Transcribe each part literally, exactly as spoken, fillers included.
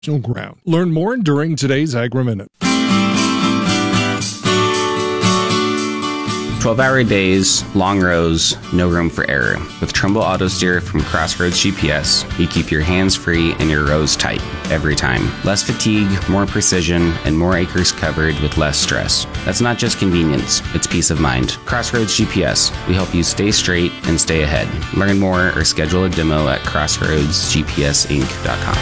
ground. Learn more during today's Agri-Minute. twelve-hour days, long rows, no room for error. With Trumbull Auto Steer from Crossroads G P S, you keep your hands free and your rows tight every time. Less fatigue, more precision, and more acres covered with less stress. That's not just convenience, it's peace of mind. Crossroads G P S, we help you stay straight and stay ahead. Learn more or schedule a demo at crossroads g p s inc dot com.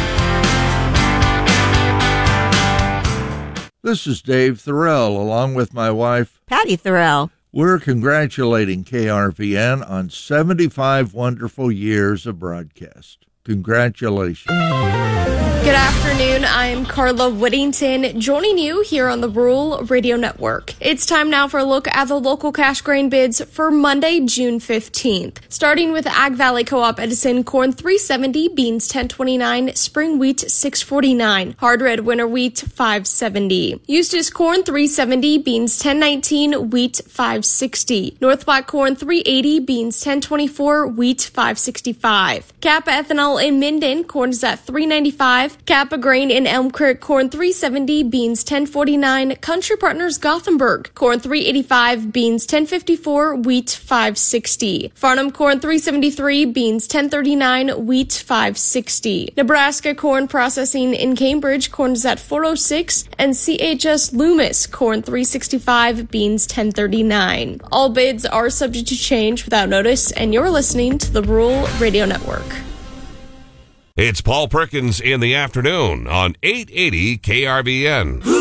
This is Dave Thorell, along with my wife, Patty Thorell. We're congratulating K R V N on seventy-five wonderful years of broadcast. Congratulations. Good afternoon. I'm Carla Whittington, joining you here on the Rural Radio Network. It's time now for a look at the local cash grain bids for Monday, June fifteenth. Starting with Ag Valley Co-op Edison, corn three seventy, beans ten twenty-nine, spring wheat six forty-nine, hard red winter wheat five seventy. Eustis corn three seventy, beans ten nineteen, wheat five sixty. North Platte corn three eighty, beans ten twenty-four, wheat five sixty-five. Kappa ethanol in Minden, corn is at three ninety-five. Kappa grain in Elm Creek, corn three seventy, beans ten forty-nine. Country Partners Gothenburg, corn three eighty-five, beans ten fifty-four, wheat five sixty. Farnham corn three seventy-three, beans ten thirty-nine, wheat five sixty. Nebraska corn processing in Cambridge, corn is at four oh six, and C H S Loomis corn three sixty-five, beans ten thirty-nine. All bids are subject to change without notice, and you're listening to the Rural Radio Network. It's Paul Perkins in the afternoon on eight eighty K R V N.